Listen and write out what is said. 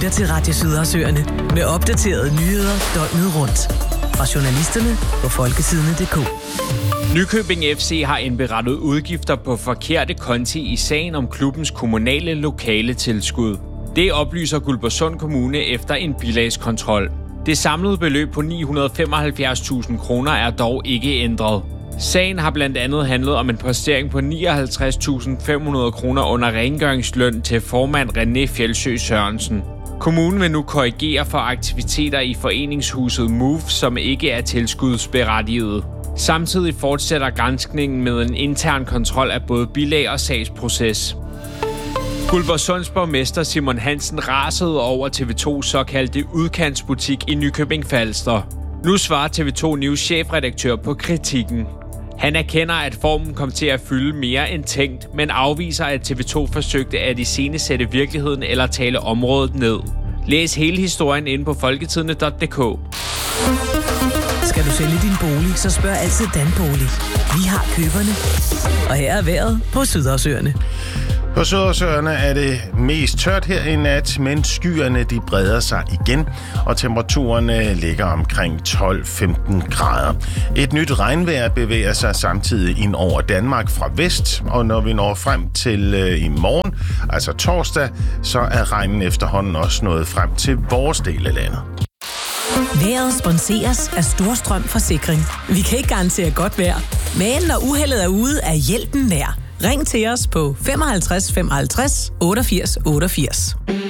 lytter til Radio Sydersøerne med opdaterede nyheder døgnet rundt. Fra journalisterne på folketidene.dk. Nykøbing FC har indberettet udgifter på forkerte konti i sagen om klubbens kommunale lokale tilskud. Det oplyser Guldborgsund Kommune efter en bilagskontrol. Det samlede beløb på 975.000 kroner er dog ikke ændret. Sagen har blandt andet handlet om en postering på 59.500 kroner under rengøringsløn til formand René Fjeldsø Sørensen. Kommunen vil nu korrigere for aktiviteter i foreningshuset Move, som ikke er tilskudsberettiget. Samtidig fortsætter granskningen med en intern kontrol af både bilag og sagsproces. Guldborgsunds borgmester Simon Hansen rasede over TV2's såkaldte udkantsbutik i Nykøbing Falster. Nu svarer TV2 News chefredaktør på kritikken. Han erkender, at formen kom til at fylde mere end tænkt, men afviser, at TV2 forsøgte at iscenesætte virkeligheden eller tale området ned. Læs hele historien inde på folketidene.dk. Skal du sælge din bolig, så spørg altid Danbolig. Vi har køberne. Og her er vejret på Sydersøerne. På Sydersøerne er det mest tørt her i nat, men skyerne de breder sig igen, og temperaturerne ligger omkring 12-15 grader. Et nyt regnvejr bevæger sig samtidig ind over Danmark fra vest, og når vi når frem til i morgen, altså torsdag, så er regnen efterhånden også nået frem til vores del af landet. Vejret sponseres af Storstrøm Forsikring. Vi kan ikke garantere godt vejr, men når uheldet er ude, er hjælpen nær. Ring til os på 55 55 88 88.